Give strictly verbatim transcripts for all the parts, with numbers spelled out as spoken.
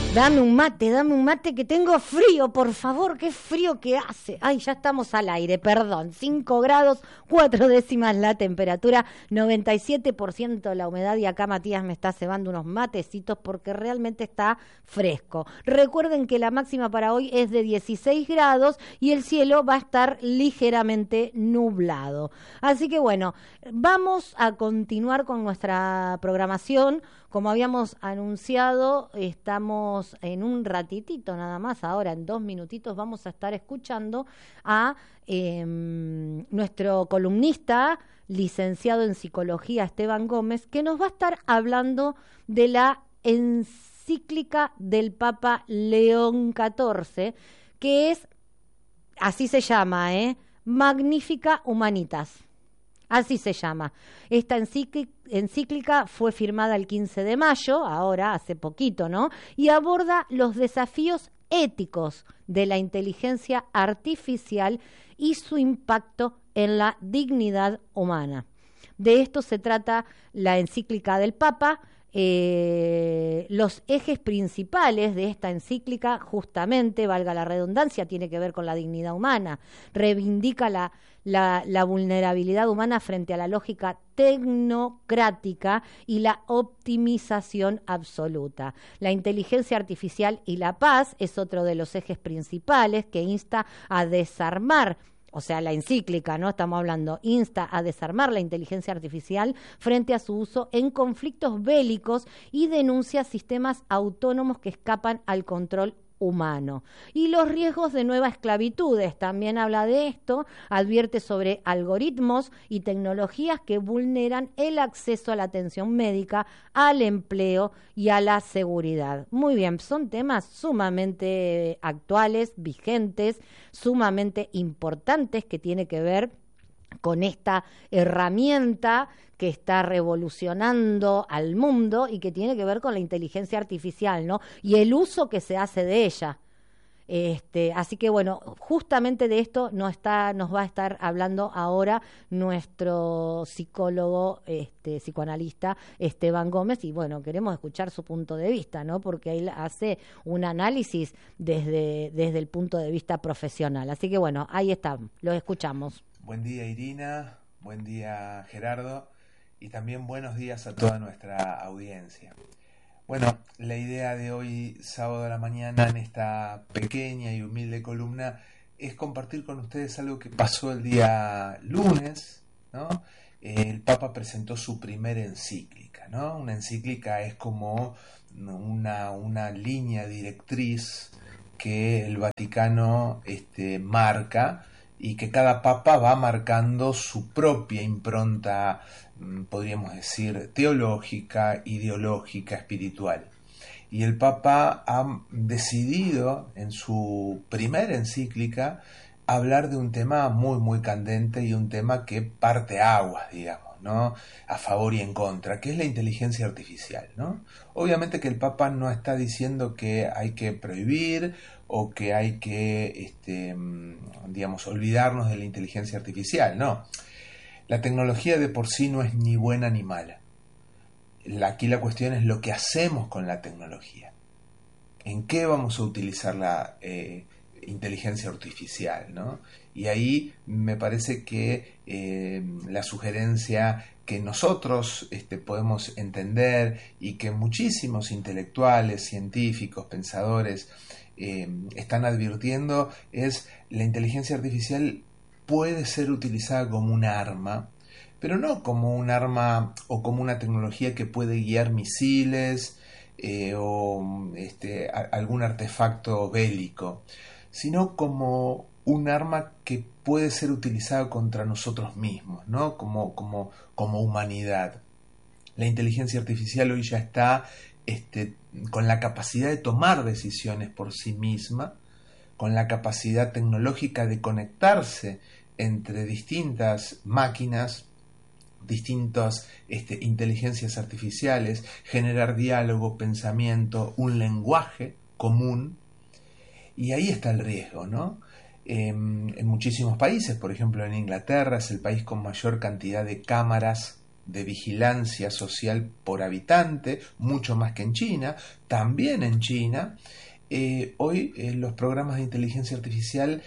Dame un mate, dame un mate que tengo frío, por favor, qué frío que hace. Ay, ya estamos al aire, perdón. cinco grados, cuatro décimas la temperatura, noventa y siete por ciento la humedad y acá Matías me está cebando unos matecitos porque realmente está fresco. Recuerden que la máxima para hoy es de dieciséis grados y el cielo va a estar ligeramente nublado. Así que bueno, vamos a continuar con nuestra programación. Como habíamos anunciado, estamos en un ratitito nada más, ahora en dos minutitos vamos a estar escuchando a eh, nuestro columnista, licenciado en psicología, Esteban Gómez, que nos va a estar hablando de la encíclica del Papa León catorce, que es, así se llama, ¿eh? Magnifica Humanitas. Así se llama. Esta encíclica fue firmada el quince de mayo, ahora, hace poquito, ¿no? Y aborda los desafíos éticos de la inteligencia artificial y su impacto en la dignidad humana. De esto se trata la encíclica del Papa. Eh, los ejes principales de esta encíclica, justamente, valga la redundancia, tiene que ver con la dignidad humana, reivindica la, la, la vulnerabilidad humana frente a la lógica tecnocrática y la optimización absoluta. La inteligencia artificial y la paz es otro de los ejes principales que insta a desarmar. O sea, la encíclica, ¿no? Estamos hablando, insta a desarmar la inteligencia artificial frente a su uso en conflictos bélicos y denuncia sistemas autónomos que escapan al control humano. Y los riesgos de nuevas esclavitudes, también habla de esto, advierte sobre algoritmos y tecnologías que vulneran el acceso a la atención médica, al empleo y a la seguridad. Muy bien, son temas sumamente actuales, vigentes, sumamente importantes que tiene que ver con esta herramienta que está revolucionando al mundo y que tiene que ver con la inteligencia artificial, ¿no? Y el uso que se hace de ella. Este, así que bueno, justamente de esto nos está, nos va a estar hablando ahora nuestro psicólogo, este, psicoanalista Esteban Gómez, y bueno, queremos escuchar su punto de vista, ¿no? Porque él hace un análisis desde, desde el punto de vista profesional. Así que bueno, ahí está, lo escuchamos. Buen día, Irina, buen día, Gerardo, y también buenos días a toda nuestra audiencia. Bueno, la idea de hoy, sábado a la mañana, en esta pequeña y humilde columna, es compartir con ustedes algo que pasó el día lunes, ¿no? El Papa presentó su primera encíclica, ¿no? Una encíclica es como una, una línea directriz que el Vaticano este, marca, y que cada papa va marcando su propia impronta, podríamos decir, teológica, ideológica, espiritual. Y el Papa ha decidido en su primera encíclica hablar de un tema muy, muy candente y un tema que parte aguas, digamos, ¿no? A favor y en contra, que es la inteligencia artificial, ¿no? Obviamente que el Papa no está diciendo que hay que prohibir o que hay que, este, digamos, olvidarnos de la inteligencia artificial, no. La tecnología de por sí no es ni buena ni mala. Aquí la cuestión es lo que hacemos con la tecnología. ¿En qué vamos a utilizar la eh, inteligencia artificial, ¿no? Y ahí me parece que eh, la sugerencia que nosotros este, podemos entender y que muchísimos intelectuales, científicos, pensadores eh, están advirtiendo es la inteligencia artificial puede ser utilizada como un arma, pero no como un arma o como una tecnología que puede guiar misiles eh, o este, a, algún artefacto bélico, sino como un arma que puede ser utilizada contra nosotros mismos, ¿no? Como, como, como humanidad. La inteligencia artificial hoy ya está este, con la capacidad de tomar decisiones por sí misma, con la capacidad tecnológica de conectarse entre distintas máquinas, distintas este, inteligencias artificiales, generar diálogo, pensamiento, un lenguaje común. Y ahí está el riesgo, ¿no? Eh, en muchísimos países, por ejemplo en Inglaterra, es el país con mayor cantidad de cámaras de vigilancia social por habitante, mucho más que en China. También en China, eh, hoy eh, los programas de inteligencia artificial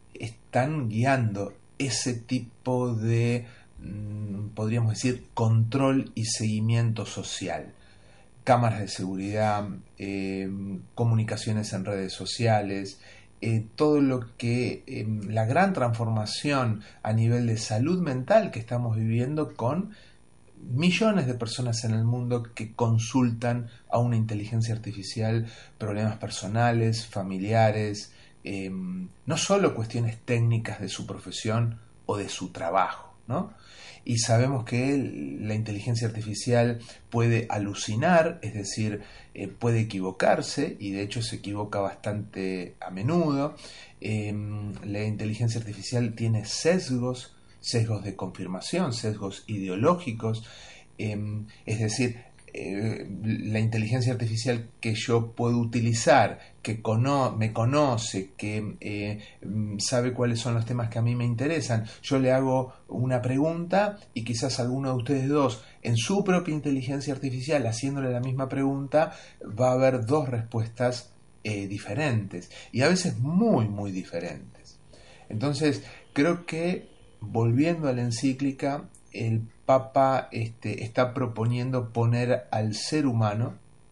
están guiando ese tipo de, mmm, podríamos decir, control y seguimiento social. Cámaras de seguridad, eh, comunicaciones en redes sociales, eh, todo lo que, eh, la gran transformación a nivel de salud mental que estamos viviendo con millones de personas en el mundo que consultan a una inteligencia artificial problemas personales, familiares, eh, no solo cuestiones técnicas de su profesión o de su trabajo, ¿no? Y sabemos que la inteligencia artificial puede alucinar, es decir, eh, puede equivocarse, y de hecho se equivoca bastante a menudo. Eh, la inteligencia artificial tiene sesgos, sesgos de confirmación, sesgos ideológicos, eh, es decir, eh, la inteligencia artificial que yo puedo utilizar, que cono me conoce, que eh, sabe cuáles son los temas que a mí me interesan, yo le hago una pregunta y quizás alguno de ustedes dos, en su propia inteligencia artificial, haciéndole la misma pregunta, va a haber dos respuestas eh, diferentes, y a veces muy, muy diferentes. Entonces, creo que, volviendo a la encíclica, el Papa este, está proponiendo poner al ser humano,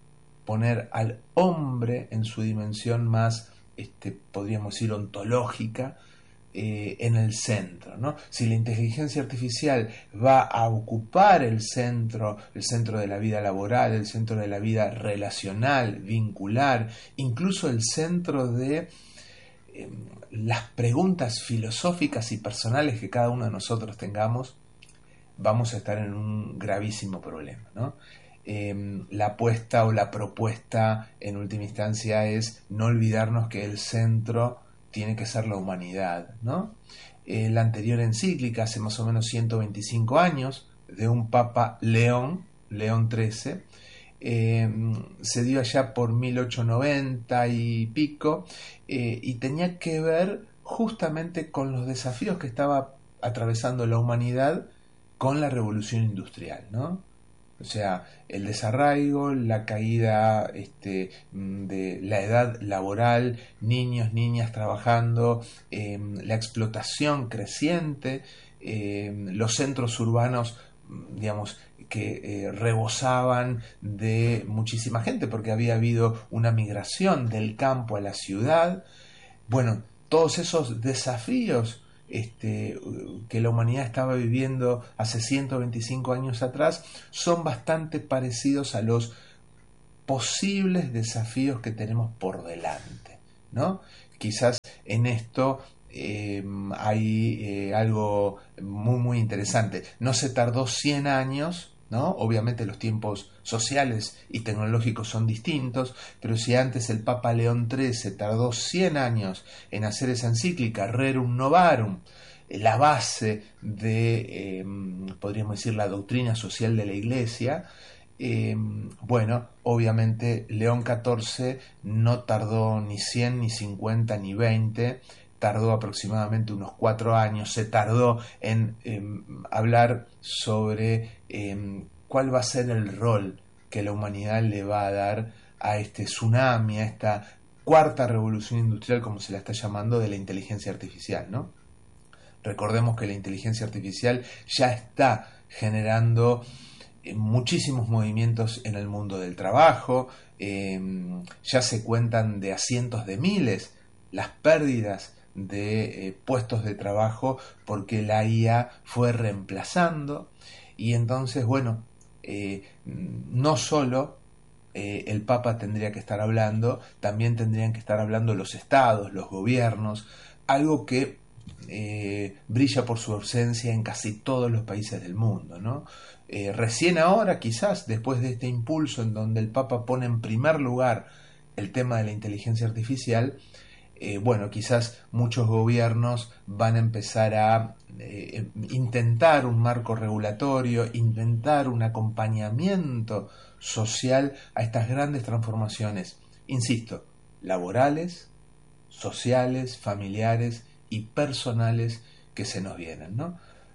poner al hombre en su dimensión más, este, podríamos decir, ontológica, eh, en el centro, ¿no? Si la inteligencia artificial va a ocupar el centro, el centro de la vida laboral, el centro de la vida relacional, vincular, incluso el centro de eh, las preguntas filosóficas y personales que cada uno de nosotros tengamos, vamos a estar en un gravísimo problema, ¿no? Eh, la apuesta o la propuesta en última instancia es no olvidarnos que el centro tiene que ser la humanidad, ¿no? Eh, la anterior encíclica, hace más o menos ciento veinticinco años, de un Papa León, León trece, eh, se dio allá por mil ochocientos noventa y pico, eh, y tenía que ver justamente con los desafíos que estaba atravesando la humanidad con la revolución industrial, ¿no? O sea, el desarraigo, la caída este, de la edad laboral, niños, niñas trabajando, eh, la explotación creciente, eh, los centros urbanos, digamos, que eh, rebosaban de muchísima gente porque había habido una migración del campo a la ciudad. Bueno, todos esos desafíos Este, que la humanidad estaba viviendo hace ciento veinticinco años atrás son bastante parecidos a los posibles desafíos que tenemos por delante, ¿no? Quizás en esto eh, hay eh, algo muy muy interesante. No se tardó cien años, ¿no? Obviamente los tiempos sociales y tecnológicos son distintos, pero si antes el Papa León trece tardó cien años en hacer esa encíclica Rerum Novarum, la base de, eh, podríamos decir, la doctrina social de la Iglesia, eh, bueno, obviamente León catorce no tardó ni cien, ni cincuenta, ni veinte, tardó aproximadamente unos cuatro años, se tardó en eh, hablar sobre eh, cuál va a ser el rol que la humanidad le va a dar a este tsunami, a esta cuarta revolución industrial, como se la está llamando, de la inteligencia artificial, ¿no? Recordemos que la inteligencia artificial ya está generando eh, muchísimos movimientos en el mundo del trabajo, eh, ya se cuentan de a cientos de miles las pérdidas de eh, puestos de trabajo porque la I A fue reemplazando, y entonces, bueno, eh, no solo eh, el Papa tendría que estar hablando, también tendrían que estar hablando los estados, los gobiernos, algo que eh, brilla por su ausencia en casi todos los países del mundo, ¿no? Eh, recién ahora, quizás, después de este impulso en donde el Papa pone en primer lugar el tema de la inteligencia artificial, Eh, bueno, quizás muchos gobiernos van a empezar a eh, intentar un marco regulatorio, intentar un acompañamiento social a estas grandes transformaciones, insisto, laborales, sociales, familiares y personales que se nos vienen, ¿no?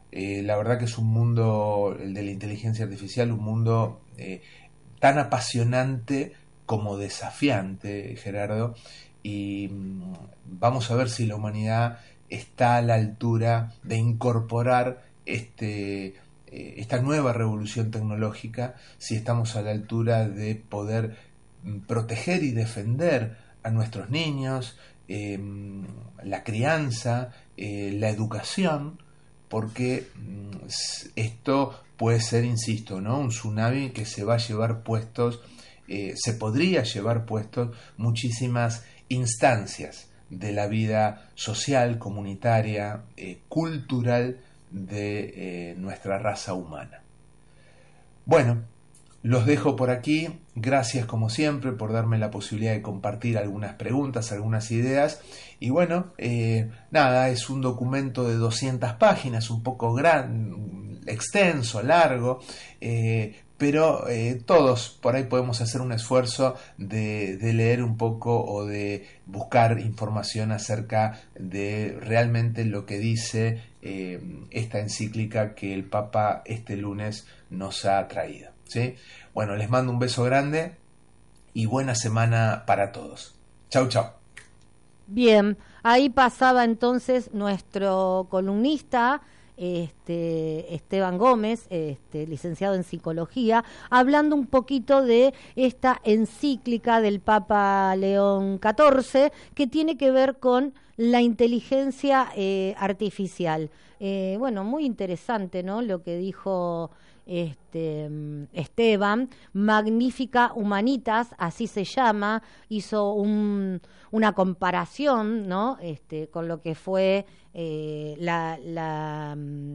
Eh, la verdad que es un mundo, el de la inteligencia artificial, un mundo eh, tan apasionante como desafiante, Gerardo, y mm, vamos a ver si la humanidad está a la altura de incorporar este, eh, esta nueva revolución tecnológica, si estamos a la altura de poder mm, proteger y defender a nuestros niños, eh, la crianza, eh, la educación, porque mm, esto puede ser, insisto, ¿no?, un tsunami que se va a llevar puestos, eh, se podría llevar puestos muchísimas instancias de la vida social, comunitaria, eh, cultural de eh, nuestra raza humana. Bueno, los dejo por aquí. Gracias como siempre por darme la posibilidad de compartir algunas preguntas, algunas ideas. Y bueno, eh, nada, es un documento de doscientas páginas, un poco gran, extenso, largo, eh, pero eh, todos por ahí podemos hacer un esfuerzo de, de leer un poco o de buscar información acerca de realmente lo que dice eh, esta encíclica que el Papa este lunes nos ha traído, ¿sí? Bueno, les mando un beso grande y buena semana para todos. Chau, chau. Bien, ahí pasaba entonces nuestro columnista, este, Esteban Gómez, este, licenciado en psicología, hablando un poquito de esta encíclica del Papa León catorce, que tiene que ver con la inteligencia eh, artificial. Eh, bueno, muy interesante, ¿no?, lo que dijo este Esteban. Magnifica Humanitas, así se llama, hizo un, una comparación, ¿no?, este, con lo que fue eh, la, la,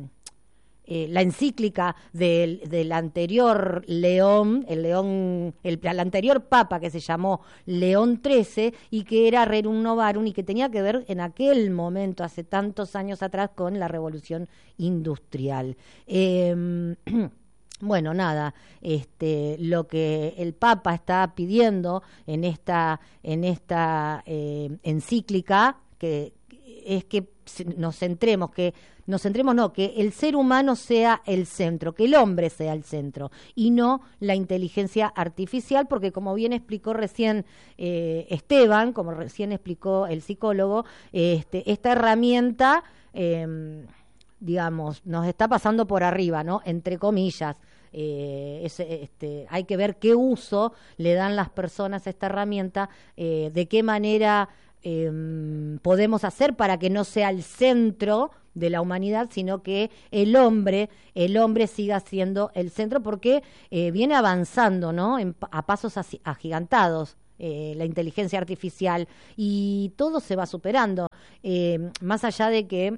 eh, la encíclica del, del anterior León, el León, el, el anterior Papa, que se llamó León trece, y que era Rerum Novarum, y que tenía que ver en aquel momento, hace tantos años atrás, con la revolución industrial. Eh, Bueno, nada, este, lo que el Papa está pidiendo en esta, en esta eh, encíclica, que es que nos centremos, que nos centremos, no, que el ser humano sea el centro, que el hombre sea el centro, y no la inteligencia artificial, porque como bien explicó recién eh, Esteban, como recién explicó el psicólogo, este, esta herramienta eh, digamos, nos está pasando por arriba, ¿no?, entre comillas. Eh, es, este, hay que ver qué uso le dan las personas a esta herramienta, eh, de qué manera eh, podemos hacer para que no sea el centro de la humanidad, sino que el hombre, el hombre siga siendo el centro, porque eh, viene avanzando, ¿no?, en, a pasos agigantados. Eh, la inteligencia artificial, y todo se va superando, eh, más allá de que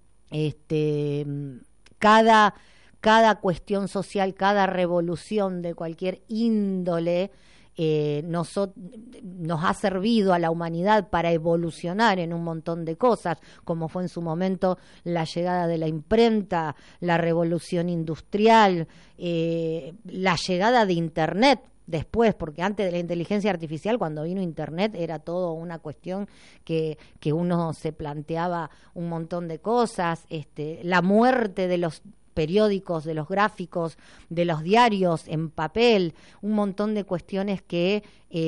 este, cada, cada cuestión social, cada revolución de cualquier índole eh, nos, nos ha servido a la humanidad para evolucionar en un montón de cosas, como fue en su momento la llegada de la imprenta, la revolución industrial, eh, la llegada de Internet. Después, porque antes de la inteligencia artificial, cuando vino Internet, era todo una cuestión que, que uno se planteaba un montón de cosas, este, la muerte de los periódicos, de los gráficos, de los diarios en papel, un montón de cuestiones que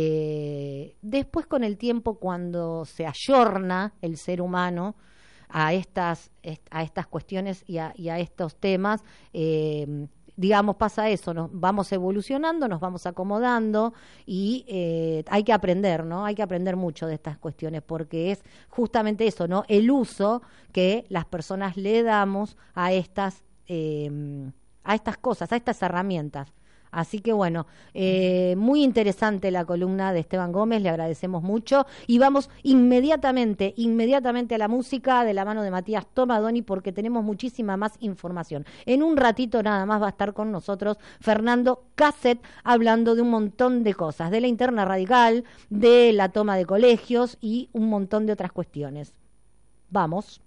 eh, después, con el tiempo, cuando se ayorna el ser humano a estas, a estas cuestiones y a, y a estos temas, eh, digamos, pasa eso, nos vamos evolucionando, nos vamos acomodando, y eh, hay que aprender, ¿no? Hay que aprender mucho de estas cuestiones, porque es justamente eso, ¿no?, el uso que las personas le damos a estas, eh, a estas cosas, a estas herramientas. Así que bueno, eh, muy interesante la columna de Esteban Gómez, le agradecemos mucho, y vamos inmediatamente, inmediatamente a la música de la mano de Matías Tomadoni, porque tenemos muchísima más información. En un ratito nada más va a estar con nosotros Fernando Casset, hablando de un montón de cosas, de la interna radical, de la toma de colegios y un montón de otras cuestiones. Vamos.